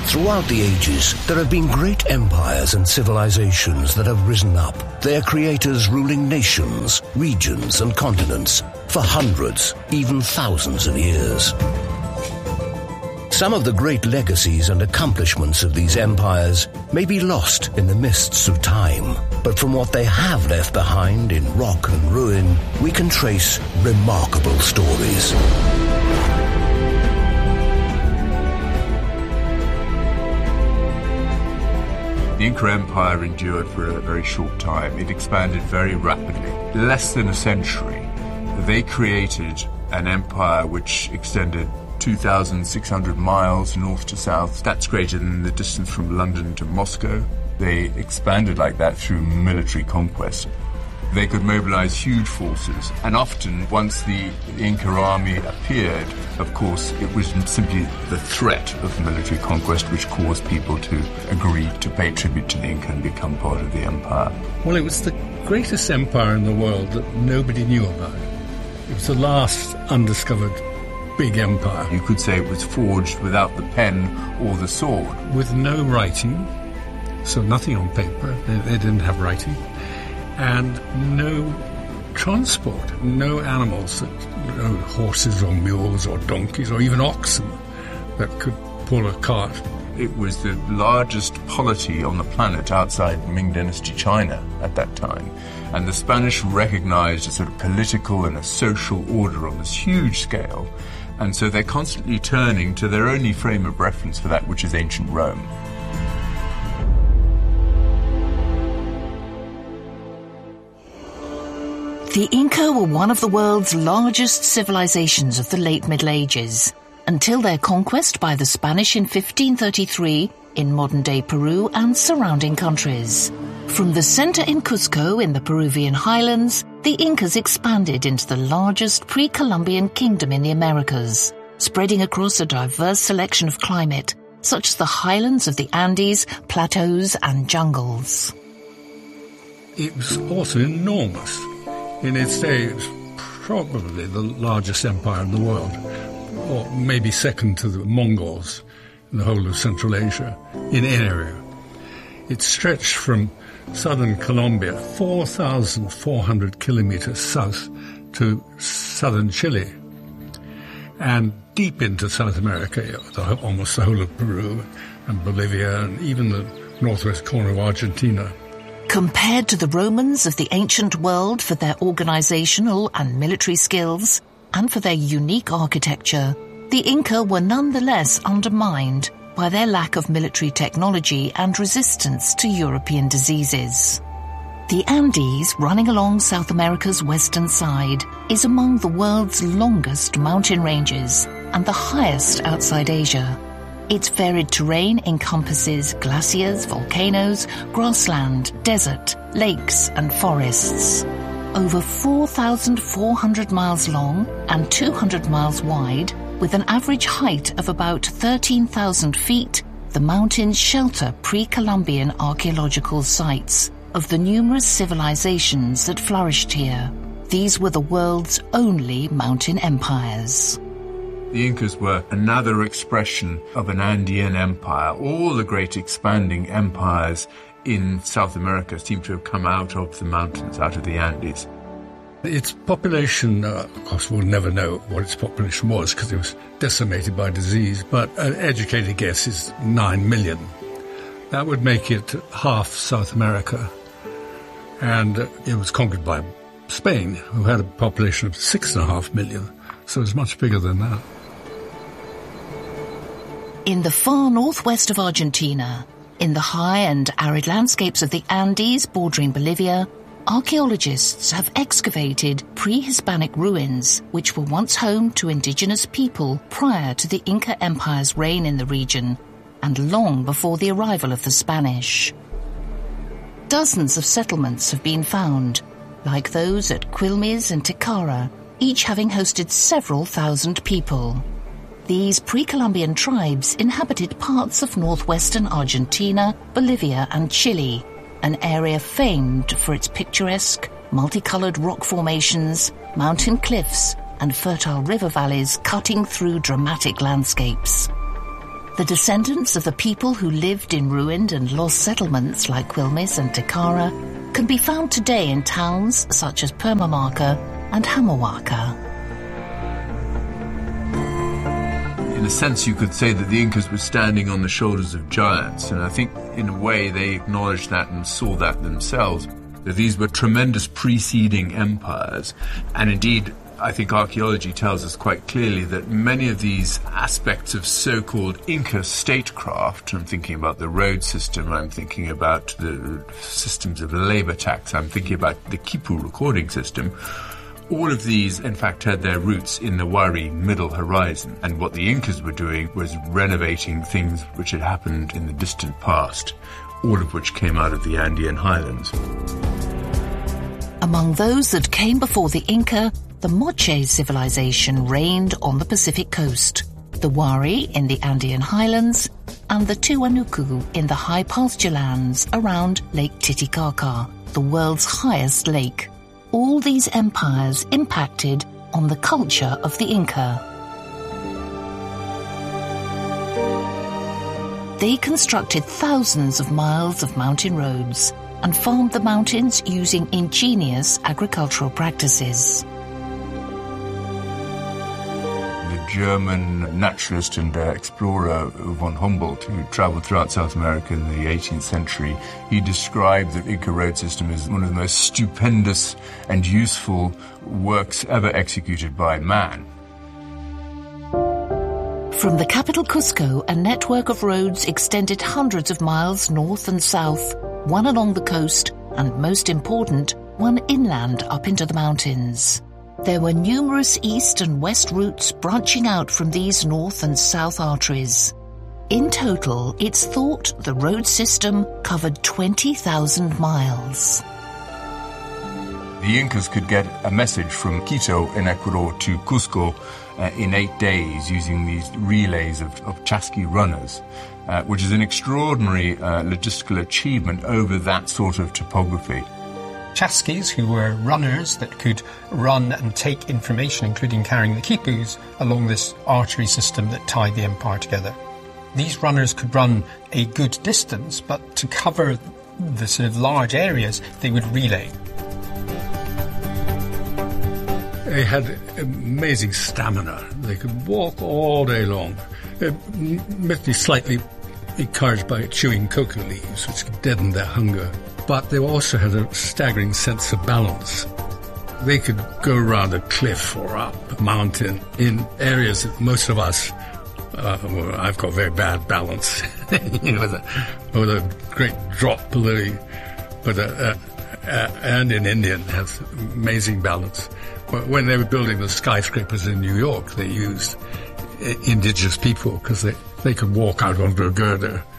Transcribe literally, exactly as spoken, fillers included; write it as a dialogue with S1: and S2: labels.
S1: Throughout the ages, there have been great empires and civilizations that have risen up, their creators ruling nations, regions, and continents for hundreds, even thousands of years. Some of the great legacies and accomplishments of these empires may be lost in the mists of time, but from what they have left behind in rock and ruin, we can trace remarkable stories.
S2: The Inca Empire endured for a very short time. It expanded very rapidly. Less than a century, they created an empire which extended two thousand six hundred miles north to south. That's greater than the distance from London to Moscow. They expanded like that through military conquest. They could mobilize huge forces, and often, once the Inca army appeared, of course, it was simply the threat of military conquest which caused people to agree to pay tribute to the Inca and become part of the empire.
S3: Well, it was the greatest empire in the world that nobody knew about. It was the last undiscovered big empire.
S2: You could say it was forged without the pen or the sword.
S3: With no writing, so nothing on paper, they, they didn't have writing, and no transport, no animals, no horses or mules or donkeys or even oxen that could pull a cart.
S2: It was the largest polity on the planet outside Ming Dynasty China at that time. And the Spanish recognized a sort of political and a social order on this huge scale. And so they're constantly turning to their only frame of reference for that, which is ancient Rome.
S4: The Inca were one of the world's largest civilizations of the late Middle Ages, until their conquest by the Spanish in fifteen thirty-three in modern-day Peru and surrounding countries. From the center in Cusco in the Peruvian highlands, the Incas expanded into the largest pre-Columbian kingdom in the Americas, spreading across a diverse selection of climate, such as the highlands of the Andes, plateaus and jungles.
S3: It was also enormous. In its day, it was probably the largest empire in the world, or maybe second to the Mongols in the whole of Central Asia, in area. It stretched from southern Colombia, four thousand four hundred kilometers south, to southern Chile, and deep into South America, the, almost the whole of Peru and Bolivia, and even the northwest corner of Argentina.
S4: Compared to the Romans of the ancient world for their organizational and military skills, and for their unique architecture, the Inca were nonetheless undermined by their lack of military technology and resistance to European diseases. The Andes, running along South America's western side, is among the world's longest mountain ranges and the highest outside Asia. Its varied terrain encompasses glaciers, volcanoes, grassland, desert, lakes and forests. Over four thousand four hundred miles long and two hundred miles wide, with an average height of about thirteen thousand feet, the mountains shelter pre-Columbian archaeological sites of the numerous civilizations that flourished here. These were the world's only mountain empires.
S2: The Incas were another expression of an Andean empire. All the great expanding empires in South America seem to have come out of the mountains, out of the Andes.
S3: Its population, uh, of course, we'll never know what its population was because it was decimated by disease, but an educated guess is nine million. That would make it half South America. And uh, it was conquered by Spain, who had a population of six and a half million, so it's much bigger than that.
S4: In the far northwest of Argentina, in the high and arid landscapes of the Andes bordering Bolivia, archaeologists have excavated pre-Hispanic ruins which were once home to indigenous people prior to the Inca Empire's reign in the region and long before the arrival of the Spanish. Dozens of settlements have been found, like those at Quilmes and Tikara, each having hosted several thousand people. These pre-Columbian tribes inhabited parts of northwestern Argentina, Bolivia and Chile, an area famed for its picturesque, multicolored rock formations, mountain cliffs and fertile river valleys cutting through dramatic landscapes. The descendants of the people who lived in ruined and lost settlements like Quilmes and Tikara can be found today in towns such as Purmamarca and Hamahuaca.
S2: In a sense, you could say that the Incas were standing on the shoulders of giants, and I think in a way they acknowledged that and saw that themselves, that these were tremendous preceding empires. And indeed, I think archaeology tells us quite clearly that many of these aspects of so-called Inca statecraft, I'm thinking about the road system, I'm thinking about the systems of labor tax, I'm thinking about the Quipu recording system, all of these, in fact, had their roots in the Wari Middle Horizon. And what the Incas were doing was renovating things which had happened in the distant past, all of which came out of the Andean highlands.
S4: Among those that came before the Inca, the Moche civilization reigned on the Pacific coast, the Wari in the Andean highlands, and the Tiwanaku in the high pasture lands around Lake Titicaca, the world's highest lake. All these empires impacted on the culture of the Inca. They constructed thousands of miles of mountain roads and farmed the mountains using ingenious agricultural practices.
S2: German naturalist and uh, explorer von Humboldt, who traveled throughout South America in the eighteenth century, he described the Inca road system as one of the most stupendous and useful works ever executed by man.
S4: From the capital Cusco, a network of roads extended hundreds of miles north and south, one along the coast, and most important, one inland up into the mountains. There were numerous east and west routes branching out from these north and south arteries. In total, it's thought the road system covered twenty thousand miles.
S2: The Incas could get a message from Quito in Ecuador to Cusco uh, in eight days using these relays of, of chasqui runners, uh, which is an extraordinary uh, logistical achievement over that sort of topography.
S5: Chasquis, who were runners that could run and take information, including carrying the quipus, along this artery system that tied the empire together. These runners could run a good distance, but to cover the sort of large areas, they would relay.
S3: They had amazing stamina. They could walk all day long. It must be slightly encouraged by chewing coca leaves, which deadened their hunger. But they also had a staggering sense of balance. They could go around a cliff or up a mountain in areas that most of us, uh, well, I've got very bad balance, you know, with a, with a great drop below you. But uh, uh, and in Indian has amazing balance. When they were building the skyscrapers in New York, they used indigenous people because they, they could walk out onto a girder